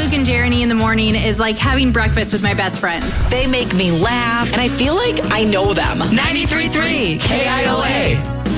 Luke and Jeremy in the morning is like having breakfast with my best friends. They make me laugh, and I feel like I know them. 93.3 KIOA.